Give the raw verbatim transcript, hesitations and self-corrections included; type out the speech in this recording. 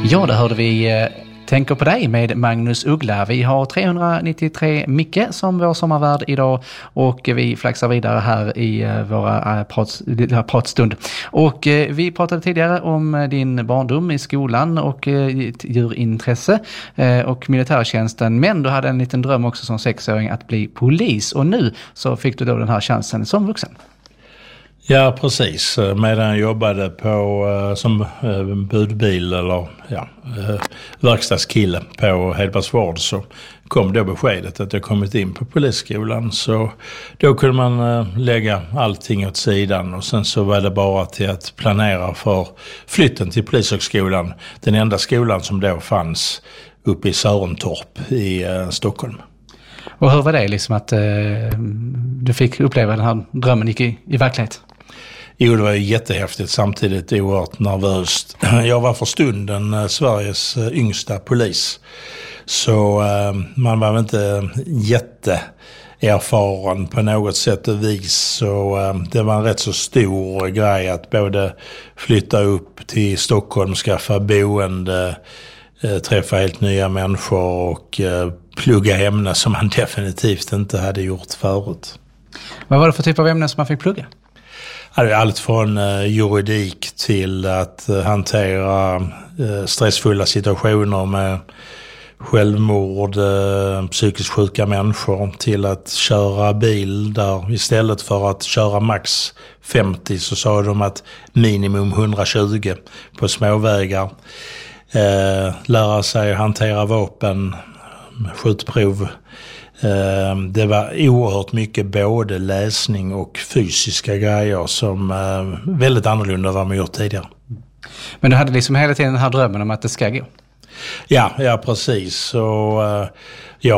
Ja, då hörde vi eh, Tänker på dig med Magnus Uggla. Vi har trehundranittiotre Micke som vår sommarvärd idag och vi flaxar vidare här i eh, våra eh, prats, pratstund. Och eh, vi pratade tidigare om din barndom i skolan och eh, djurintresse eh, och militärtjänsten. Men du hade en liten dröm också som sexåring att bli polis och nu så fick du då den här chansen som vuxen. Ja, precis. Medan jag jobbade på uh, som uh, budbil eller ja, uh, verkstadskille på Hedbergsvård så kom då beskedet att jag kommit in på polisskolan. Så då kunde man uh, lägga allting åt sidan och sen så var det bara till att planera för flytten till polishögskolan. Den enda skolan som då fanns uppe i Sörentorp i uh, Stockholm. Och hur var det liksom att uh, du fick uppleva den här drömmen gick i, i verklighet? Jo, det var ju jättehäftigt, samtidigt oerhört nervöst. Jag var för stunden eh, Sveriges eh, yngsta polis. Så eh, man var väl inte jätteerfaren på något sätt och vis. Så eh, det var en rätt så stor grej att både flytta upp till Stockholm, skaffa boende, eh, träffa helt nya människor och eh, plugga ämnen som man definitivt inte hade gjort förut. Vad var det för typ av ämnen som man fick plugga? Allt från uh, juridik till att uh, hantera uh, stressfulla situationer med självmord, uh, psykiskt sjuka människor till att köra bil där istället för att köra max femtio så sa de att minimum hundratjugo på småvägar. Uh, lära sig hantera vapen, skjutprov. Det var oerhört mycket både läsning och fysiska grejer som väldigt annorlunda än vad man gjort tidigare. Men du hade liksom hela tiden den här drömmen om att det ska gå? Ja, ja precis. Så, ja,